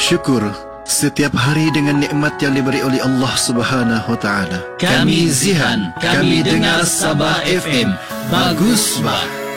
bersyukur setiap hari dengan nikmat yang diberi oleh Allah Subhanahu Wa Taala. Kami Zihan, kami dengar Sabah FM. Bagus bah.